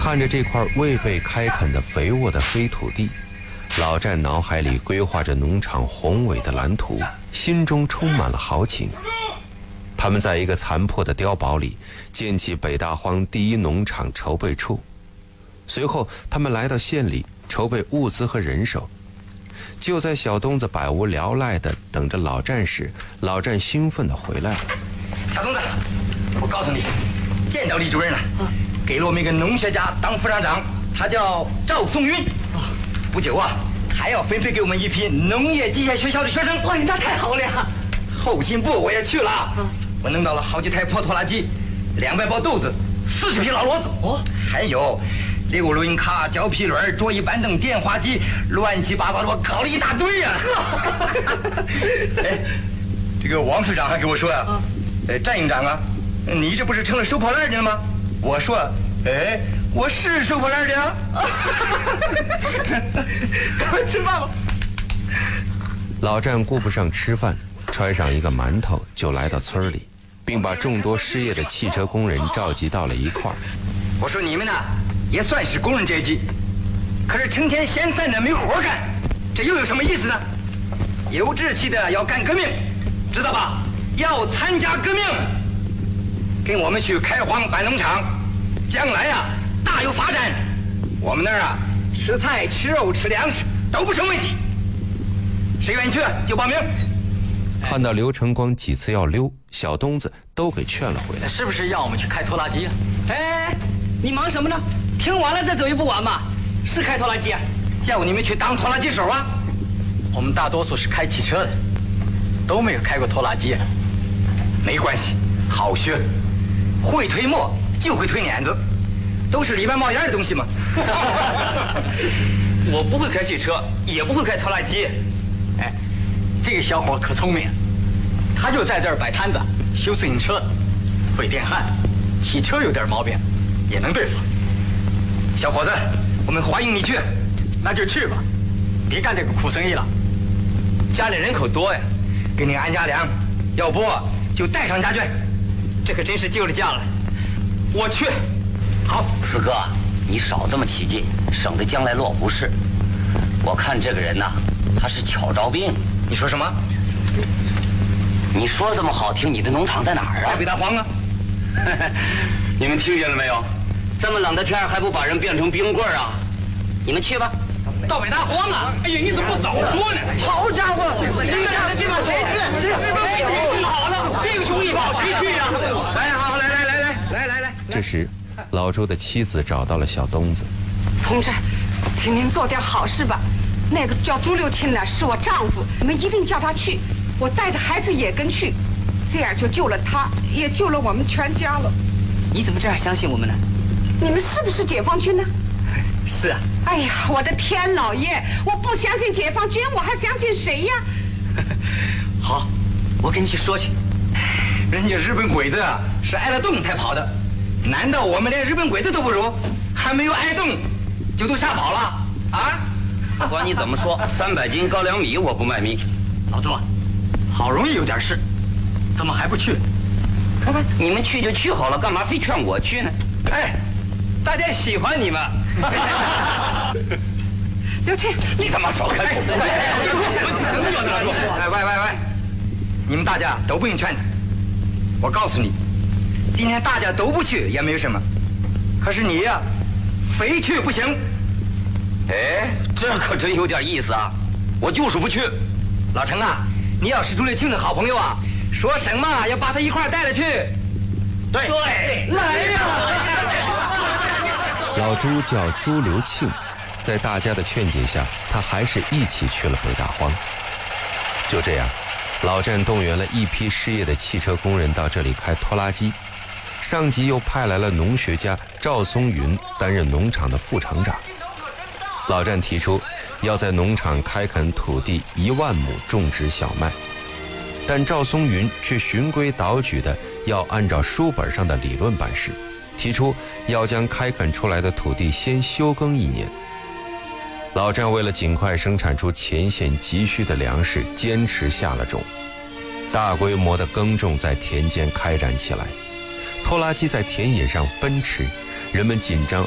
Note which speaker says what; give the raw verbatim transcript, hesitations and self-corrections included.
Speaker 1: 看着这块未被开垦的肥沃的黑土地，老战脑海里规划着农场宏伟的蓝图，心中充满了豪情。他们在一个残破的碉堡里建起北大荒第一农场筹备处，随后他们来到县里筹备物资和人手。就在小东子百无聊赖地等着老战时，老战兴奋地回来了。
Speaker 2: 小东子，我告诉你，见到李主任了，给了我们一个农学家当副厂长，他叫赵松云。不久啊，还要分配给我们一批农业机械学校的学生。
Speaker 3: 哇，那太好了呀！
Speaker 2: 后勤部我也去了，我弄到了好几台破拖拉机，两百包豆子，四十匹老骡子，哦，还有六轮卡、胶皮轮、桌椅板凳、电话机，乱七八糟的，我搞了一大堆呀、啊。哎，这个王处长还跟我说呀、啊，呃，战营长啊，你这不是成了收破烂的了吗？我说，哎，我是收破烂的啊。赶快吃饭吧。
Speaker 1: 老战顾不上吃饭，揣上一个馒头就来到村里，并把众多失业的汽车工人召集到了一块儿。
Speaker 2: 我说你们呢？也算是工人阶级，可是成天闲散着没活干，这又有什么意思呢？有志气的要干革命，知道吧？要参加革命，跟我们去开荒办农场，将来呀、啊、大有发展。我们那儿啊，吃菜吃肉吃粮食都不成问题。谁愿意去就报名。
Speaker 1: 看到刘成光几次要溜，小东子都给劝了回来。
Speaker 3: 是不是要我们去开拖拉机啊？哎，你忙什么呢？听完了再走也不晚嘛。是开拖拉机啊？
Speaker 2: 叫你们去当拖拉机手啊？
Speaker 3: 我们大多数是开汽车的，都没有开过拖拉机。
Speaker 2: 没关系，好学，会推磨就会推碾子，都是里边冒烟的东西嘛。
Speaker 3: 我不会开汽车，也不会开拖拉机。哎，这个小伙可聪明，他就在这儿摆摊子，修自行车，会电焊，汽车有点毛病，也能对付。
Speaker 2: 小伙子，我们欢迎你去。
Speaker 3: 那就去吧，别干这个苦生意了。
Speaker 2: 家里人口多呀，给你安家粮，要不就带上家眷。
Speaker 3: 这可真是救了家了。我去。
Speaker 2: 好，
Speaker 4: 四哥，你少这么起劲，省得将来落不是。我看这个人呐，他是巧招病。
Speaker 2: 你说什么？
Speaker 4: 你说这么好听，你的农场在哪儿啊？
Speaker 2: 在北大荒啊。
Speaker 4: 你们听见了没有？这么冷的天还不把人变成冰棍啊？你们去吧。
Speaker 3: 到北大荒啊！哎呀，你怎么不早说呢？
Speaker 2: 好家伙，这下子这把谁去？谁是
Speaker 3: 不好了？这个兄弟抱谁去呀？
Speaker 2: 来，好，来来来来来来来。
Speaker 1: 这时，老周的妻子找到了小东子。
Speaker 5: 同志，请您做点好事吧。那个叫朱六庆的是我丈夫，你们一定叫他去。我带着孩子也跟去，这样就救了他，也救了我们全家了。
Speaker 3: 你怎么这样相信我们呢？
Speaker 5: 你们是不是解放军呢？
Speaker 3: 是啊。
Speaker 5: 哎呀，我的天老爷，我不相信解放军，我还相信谁呀？
Speaker 3: 好，我跟你去说去。
Speaker 2: 人家日本鬼子啊是挨了冻才跑的，难道我们连日本鬼子都不如？还没有挨冻就都吓跑了啊？
Speaker 4: 不管你怎么说，三百斤高粱米我不卖命。
Speaker 3: 老周，好容易有点事，怎么还不去？
Speaker 4: 看看你们去就去好了，干嘛非劝我去呢？
Speaker 2: 哎，大家喜欢你们。
Speaker 5: 刘庆，
Speaker 4: 你他妈少开口！
Speaker 2: 哎，喂喂喂，你们大家都不用劝他。我告诉你，今天大家都不去也没有什么，可是你呀，非去不行。
Speaker 4: 哎，这可真有点意思啊！我就是不去。
Speaker 2: 老程啊，你要是朱六庆的好朋友啊，说什么要把他一块带了去。
Speaker 3: 对对，来呀！
Speaker 1: 老朱叫朱留庆，在大家的劝解下，他还是一起去了北大荒。就这样，老战动员了一批失业的汽车工人到这里开拖拉机，上级又派来了农学家赵松云担任农场的副厂长。老战提出要在农场开垦土地一万亩种植小麦，但赵松云却循规蹈矩的要按照书本上的理论办事，提出要将开垦出来的土地先休耕一年。老战为了尽快生产出前线急需的粮食，坚持下了种，大规模的耕种在田间开展起来，拖拉机在田野上奔驰，人们紧张